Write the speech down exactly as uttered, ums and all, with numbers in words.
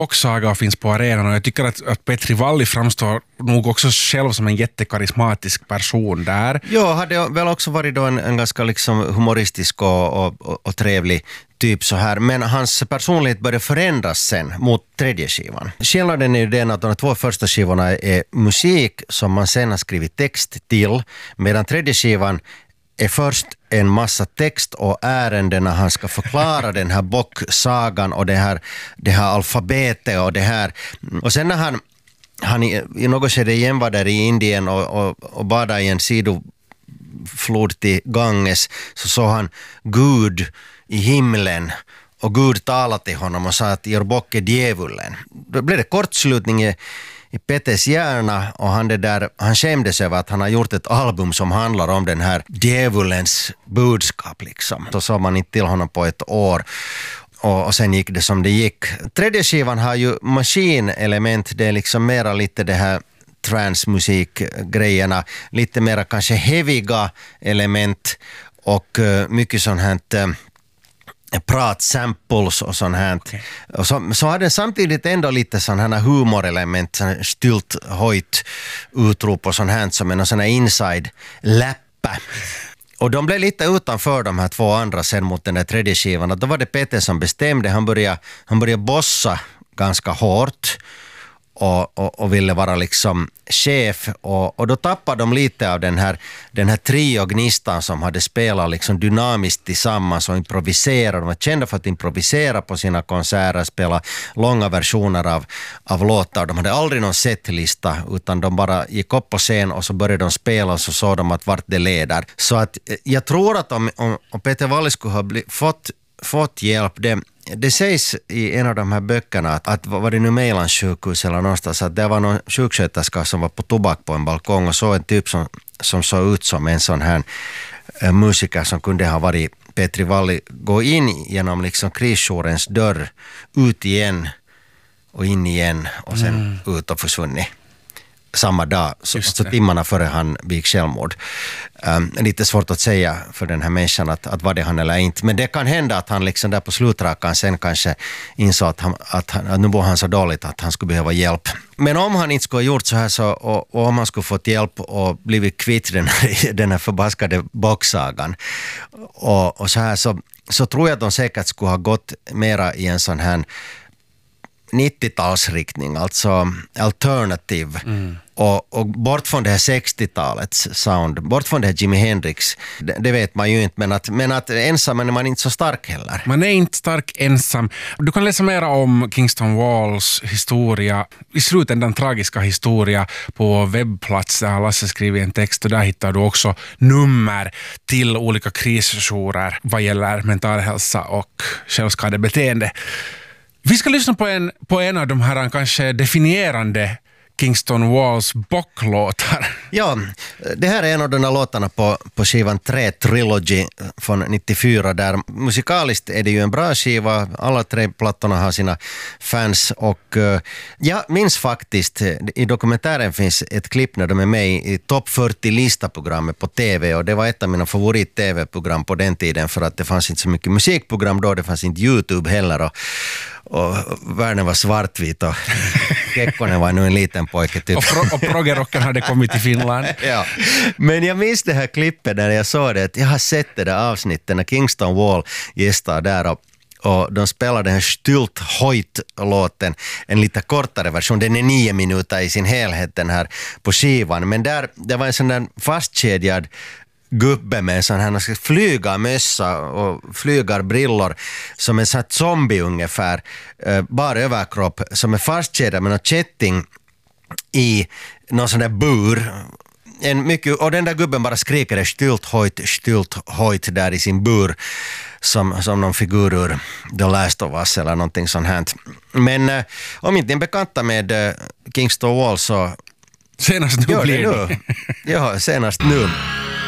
boxsaga finns på arenan, och jag tycker att, att Petri Valli framstår nog också själv som en jättekarismatisk person där. Ja, hade väl också varit då en, en ganska liksom humoristisk och, och, och, och trevlig typ så här, men hans personlighet började förändras sen mot tredje skivan. Skillnaden är ju den att de två första skivorna är musik som man sen har skrivit text till, medan tredje skivan är först en massa text och ärenden när han ska förklara den här bocksagan och det här, det här alfabetet och det här. Och sen när han, han i, i något skede igen var där i Indien och, och, och badade i en sidoflod till Ganges, så såg han Gud i himlen och Gud talade till honom och sa att er bock är djävulen. Då blev det kortslutning i i Petes hjärna, och han, det där, han skämdes över att han har gjort ett album som handlar om den här djävulens budskap liksom. Så såg man inte till honom på ett år, och, och sen gick det som det gick. Tredje skivan har ju maskinelement, det är liksom mera lite det här transmusikgrejerna, lite mera kanske heaviga element och uh, mycket sånt här uh, pratsamples och sånt här. Okay. Och så, så hade den samtidigt ändå lite sådana här humorelement, sån stylt, hojt utrop och sånt här som en sån här inside-läppa. Och de blev lite utanför de här två andra sen mot den där tredje skivan. Då var det Peter som bestämde, han började, han började bossa ganska hårt. Och, och, och ville vara liksom chef, och, och då tappade de lite av den här, den här trio-gnistan som hade spelat liksom dynamiskt tillsammans och improviserat. De var kända för att improvisera på sina konserter, spela långa versioner av, av låtar. De hade aldrig någon setlista, utan de bara gick upp på scen och så började de spela, och så såg de att vart det leder. Så att jag tror att om, om, om Peter Valli skulle ha bli, fått, fått hjälp, det Det sägs i en av de här böckerna att, att var det nu Mejlans sjukhus eller någonstans, att det var någon sjuksköterska som var på tobak på en balkong och så en typ som, som såg ut som en sån här äh, musiker som kunde ha varit Petri Valli, gå in genom liksom krisjourens dörr, ut igen och in igen och sen mm. ut och försvunnit samma dag, så, så timmarna före han begick självmord. Um, lite svårt att säga för den här människan att, att var det han eller inte. Men det kan hända att han liksom där på slutrakan sen kanske insåg att, han, att, han, att nu var han så dåligt att han skulle behöva hjälp. Men om han inte skulle ha gjort så här så, och, och om han skulle fått hjälp och blivit kvitt den, den här förbaskade boxsagan och, och så här, så, så tror jag att de säkert skulle ha gått mera i en sån här nittiotalsriktning, alltså alternativ. Mm. Och, och bort från det här sextiotalets sound, bort från det här Jimi Hendrix, det, det vet man ju inte, men att, men att ensam är man inte så stark heller. Man är inte stark ensam. Du kan läsa mer om Kingston Walls historia, i slutändan tragiska historia, på webbplats där Lasse skrivit en text, och där hittar du också nummer till olika krisjourer vad gäller mental hälsa och självskadebeteende. Vi ska lyssna på en, på en av de här kanske definierande Kingston Walls bocklåtar. Ja, det här är en av de här låtarna på, på skivan tre Trilogy från nittiofyra, där musikaliskt är det ju en bra skiva. Alla tre plattorna har sina fans, och uh, jag minns faktiskt, i dokumentären finns ett klipp när de är med i topp fyrtio-lista-programmet på tv, och det var ett av mina favorit-tv-program på den tiden, för att det fanns inte så mycket musikprogram då, det fanns inte YouTube heller, och och världen var svartvit och Kekkonen var nu en liten pojke typ. Och, pro- och proggerocken hade kommit till Finland. Ja. Men jag minns det här klippet när jag såg det, att jag har sett det där avsnittet när Kingston Wall gästar där, och, och de spelar den här Stylt Hoyt-låten, en lite kortare version, den är nio minuter i sin helhet den här på skivan, men där det var en sån där fastkedjad gubbe med en sån här flygarmössa och flygarbrillor som en sån zombie ungefär, eh, bara överkropp som är fastkedjad med någon kätting i någon sån där bur. En mycket, och den där gubben bara skriker det Stylt Hoyt, Stylt Hoyt där i sin bur, som, som någon figur ur The Last of Us eller någonting sånt här. Men eh, om inte ni är bekanta med eh, Kingston Wall, så senast nu gör blir det nu. Ja, senast nu.